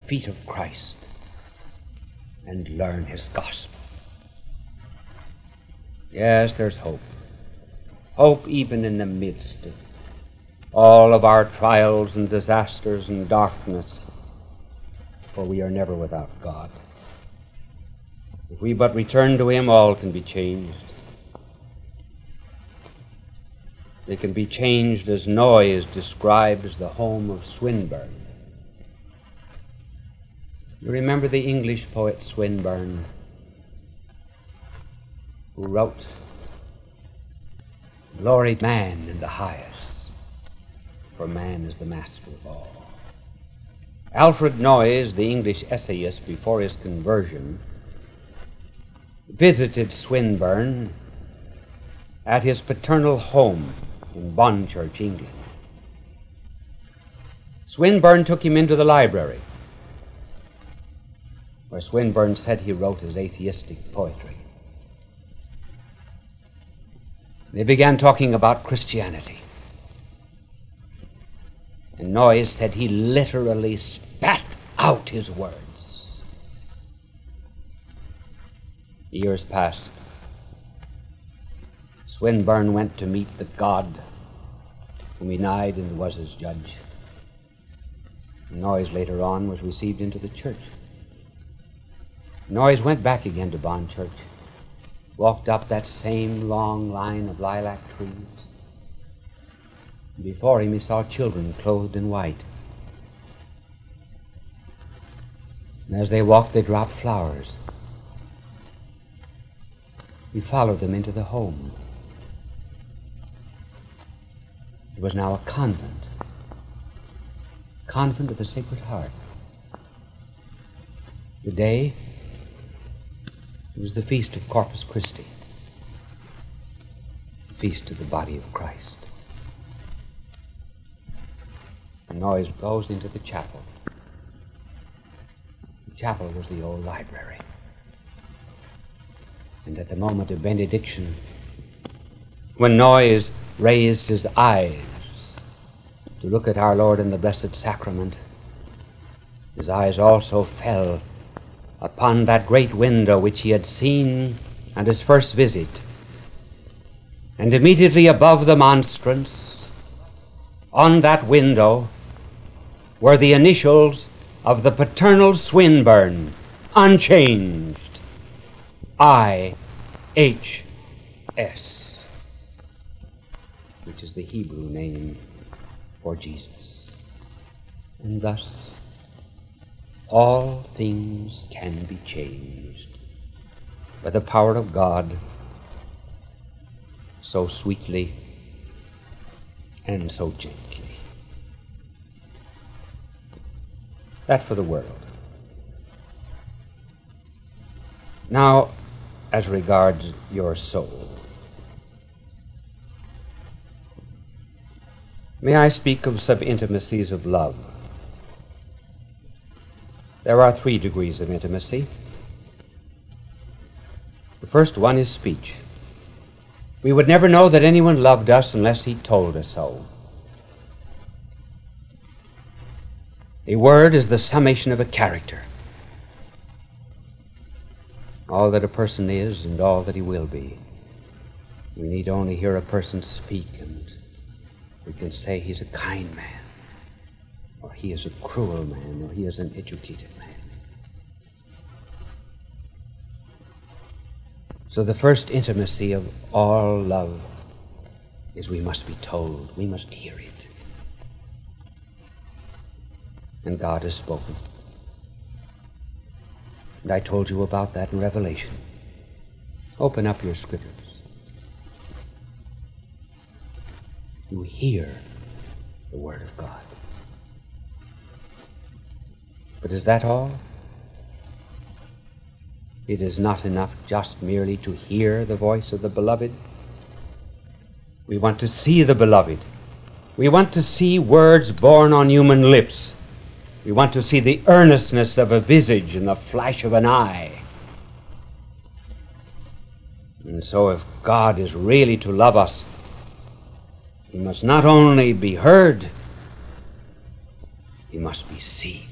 feet of Christ and learn his gospel. Yes, there's hope. Hope even in the midst of all of our trials and disasters and darkness, for we are never without God. If we but return to him, all can be changed. They can be changed as Noy is described as the home of Swinburne. You remember the English poet Swinburne, who wrote, "Glory man in the highest, for man is the master of all." Alfred Noyes, the English essayist before his conversion, visited Swinburne at his paternal home in Bonchurch, England. Swinburne took him into the library, where Swinburne said he wrote his atheistic poetry. They began talking about Christianity. And Noyes said he literally spat out his words. Years passed. Swinburne went to meet the God whom he denied and was his judge. Noyes later on was received into the church. Noyes went back again to Bonchurch, walked up that same long line of lilac trees. Before him he saw children clothed in white. And as they walked, they dropped flowers. He followed them into the home. It was now a convent of the Sacred Heart. The day, it was the feast of Corpus Christi, the feast of the body of Christ. And Noyes goes into the chapel. The chapel was the old library. And at the moment of benediction, when Noyes raised his eyes to look at our Lord in the Blessed Sacrament, his eyes also fell upon that great window which he had seen at his first visit. And immediately above the monstrance, on that window, were the initials of the paternal Swinburne, unchanged, I.H.S., which is the Hebrew name for Jesus. And thus, all things can be changed by the power of God, so sweetly and so gently. That for the world. Now, as regards your soul, may I speak of some intimacies of love? There are 3 degrees of intimacy. The first one is speech. We would never know that anyone loved us unless he told us so. A word is the summation of a character. All that a person is and all that he will be. We need only hear a person speak and we can say he's a kind man, or he is a cruel man, or he is an educated man. So the first intimacy of all love is we must be told, we must hear it. And God has spoken. And I told you about that in Revelation. Open up your scriptures. You hear the Word of God. But is that all? It is not enough just merely to hear the voice of the Beloved. We want to see the Beloved. We want to see words born on human lips. We want to see the earnestness of a visage and the flash of an eye. And so if God is really to love us, he must not only be heard, he must be seen.